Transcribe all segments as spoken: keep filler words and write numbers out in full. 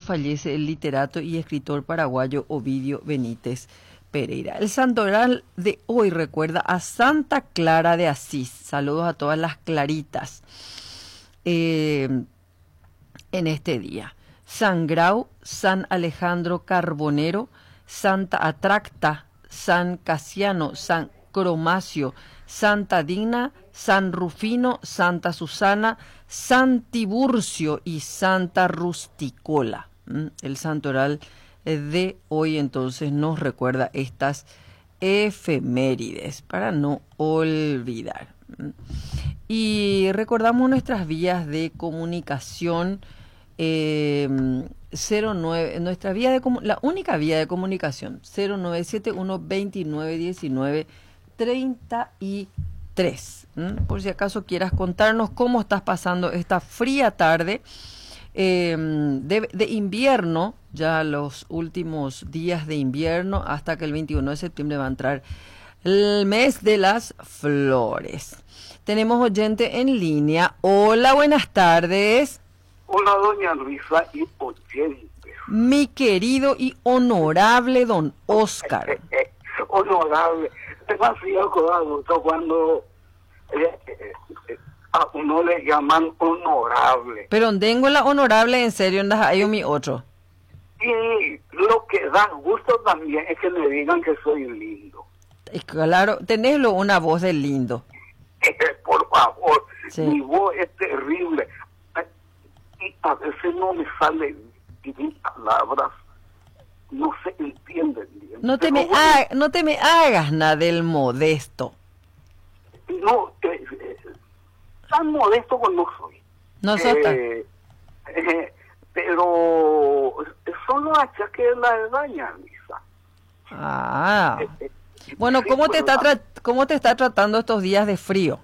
fallece el literato y escritor paraguayo Ovidio Benítez Pereira. El santoral de hoy recuerda a Santa Clara de Asís. Saludos a todas las claritas eh, en este día. San Grau, San Alejandro Carbonero, Santa Atracta, San Casiano, San Cromacio, Santa Digna, San Rufino, Santa Susana, San Tiburcio y Santa Rusticola. El santoral de hoy entonces nos recuerda estas efemérides para no olvidar. Y recordamos nuestras vías de comunicación. Eh, cero nueve, nuestra vía de la única vía de comunicación cero nueve siete uno veintinueve diecinueve treinta y tres. ¿Mm? Por si acaso quieras contarnos cómo estás pasando esta fría tarde eh, de, de invierno, ya los últimos días de invierno, hasta que el veintiuno de septiembre va a entrar el mes de las flores. Tenemos oyente en línea. Hola, buenas tardes. Hola, doña Luisa y oyentes. Mi querido y honorable don Oscar. Honorable. Demasiado cuidado cuando eh, eh, eh, a uno le llaman honorable. Pero tengo la honorable en serio, en hay mi otro. Y lo que da gusto también es que me digan que soy lindo. Y claro, tenéslo una voz de lindo. Eh, por favor, sí. Mi voz es terrible. Y a veces no me salen mis palabras, no se entienden bien. No te, me, bueno, ha, no te me hagas nada del modesto. No, eh, eh, tan modesto como no soy. No sos tan. Eh, eh, pero solo achaque la edad, ya, Lisa. Ah. Eh, eh, bueno, sí, ¿cómo te, está la... ¿cómo te está tratando estos días de frío?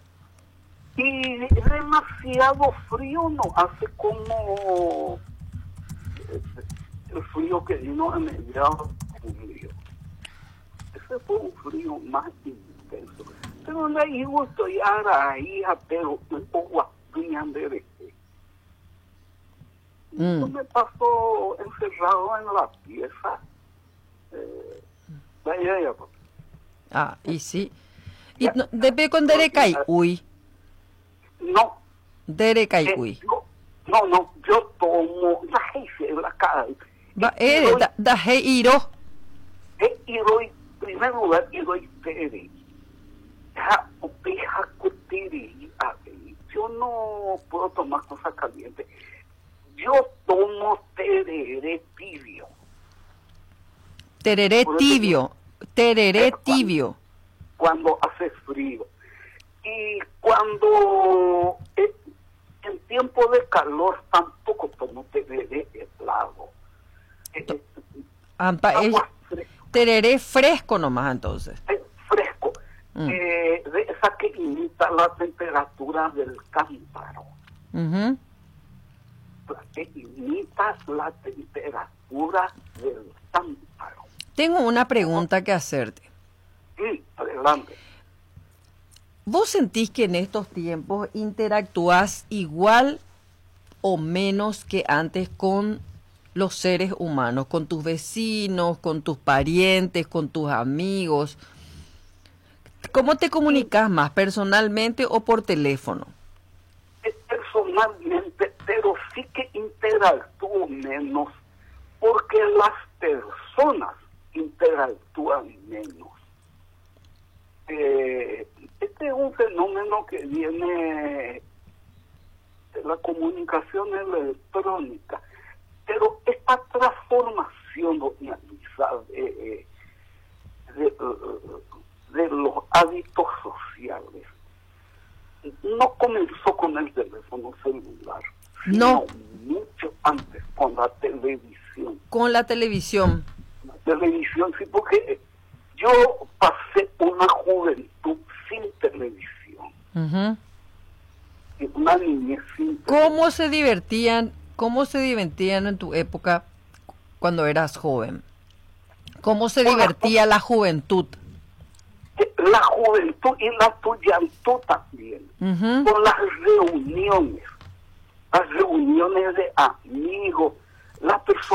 Y demasiado frío, no hace como el frío que vino en mediados de julio. Ese fue un frío más intenso. Pero le digo, estoy ahora ahí, pero un poco de mm. Eso me pasó encerrado en la pieza. Eh, de idea, pues. Ah, y sí. Y no, debe con Derecay, uy. No. Derecay, Eh, uy. no, no, no, yo tomo, la jefe de la cara. Va, eh, da, da, he, iro. Eh, iro, en primer lugar, iro y tere. Ja, deja cutiri. Yo no puedo tomar cosas calientes. Yo tomo tereré tibio. Tereré tibio. Tereré tibio. Cuando, cuando hace frío. Y cuando eh, en tiempo de calor tampoco tomo tereré helado. Eh, eh, Ampa, agua es, tereré fresco nomás entonces. Eh, fresco. Mm. Eh, de esa que imita la temperatura del cántaro. Uh-huh. Que imita la temperatura del cántaro. Tengo una pregunta que hacerte. Sí, adelante. ¿Vos sentís que en estos tiempos interactúas igual o menos que antes con los seres humanos, con tus vecinos, con tus parientes, con tus amigos? ¿Cómo te comunicas más, personalmente o por teléfono? Personalmente, pero sí que interactúo menos, porque las personas interactúan menos. Eh, este es un fenómeno que viene de la comunicación electrónica, pero esta transformación, doña Luisa, de, de, de los hábitos sociales no comenzó con el teléfono celular, no, sino mucho antes, con la televisión. Con la televisión. La televisión, sí, porque yo pasé una juventud sin televisión. Uh-huh. Una niñez sin televisión. ¿Cómo se divertían, cómo se divertían en tu época cuando eras joven? ¿Cómo se divertía la juventud? La juventud y la estudiantud también. Uh-huh. Con las reuniones, las reuniones de amigos, las personas